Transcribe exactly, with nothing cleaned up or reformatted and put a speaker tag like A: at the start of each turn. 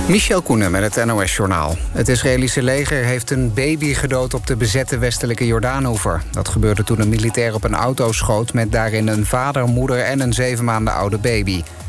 A: Michel Koenen met het N O S-journaal. Het Israëlische leger heeft een baby gedood op de bezette westelijke Jordaanoever. Dat gebeurde toen een militair op een auto schoot met daarin een vader, moeder en een zeven maanden oude baby.